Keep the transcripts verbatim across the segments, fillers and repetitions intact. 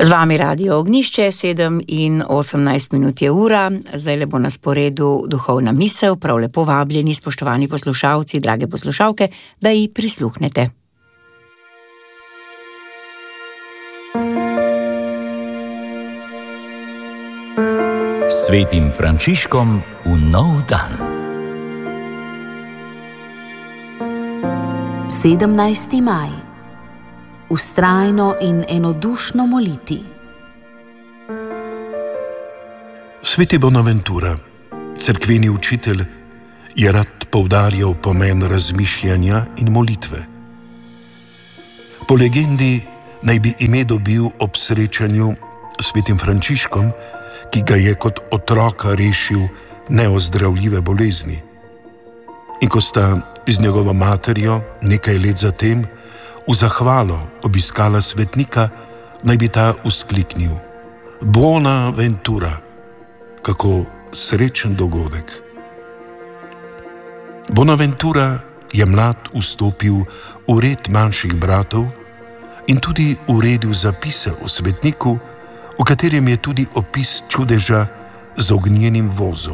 vami Radio Ognjišče, sedem in osemnajst minut je ura, zdaj le bo na sporedu duhovna misel, prav lepo vabljeni, spoštovani poslušalci, drage poslušalke, da ji prisluhnete. Svetim Frančiškom v nov dan. sedemnajsti maj. Vztrajno in enodušno moliti. Sveti Bonaventura, cerkveni učitelj, je rad poudarjal pomen razmišljanja in molitve. Po legendi naj bi ime dobil ob srečanju s svetim Frančiškom, ki ga je kot otroka rešil neozdravljive bolezni. In ko sta z njegovo materjo nekaj let zatem v zahvalo obiskala svetnika, naj bi ta vzkliknil: Bonaventura, kako srečen dogodek. Bonaventura je mlad vstopil v red manjših bratov in tudi uredil zapise o svetniku, v katerem je tudi opis čudeža z ognjenim vozom.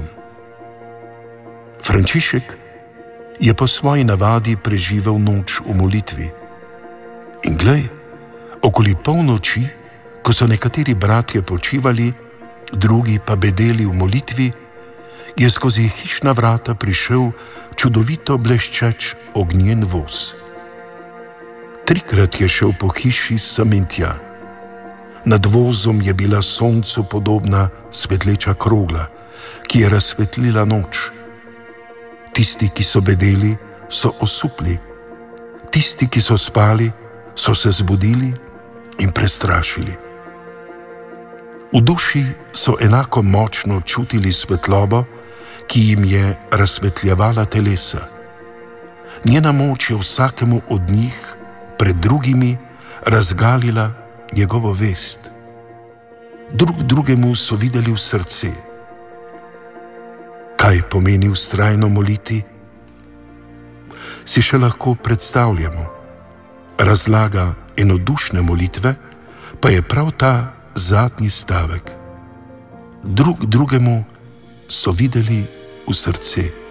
Frančišek je po svoji navadi preživel noč v molitvi. In glej, okoli polnoči, ko so nekateri bratje počivali, drugi pa bedeli v molitvi, je skozi hišna vrata prišel čudovito bleščeč ognjen voz. Trikrat je šel po hiši sem in tja. Nad vozom je bila soncu podobna svetleča krogla, ki je razsvetlila noč. Tisti, ki so bedeli, so osupli. Tisti, ki so spali, so se zbudili in prestrašili. V duši so enako močno čutili svetlobo, ki jim je razsvetljevala telesa. Njena moč je vsakemu od njih pred drugimi razgalila njegovo vest. Drug drugemu so videli v srce. Kaj pomeni vztrajno moliti? Si še lahko predstavljamo. Razlaga enodušne molitve pa je prav ta zadnji stavek. Drug drugemu so videli v srce.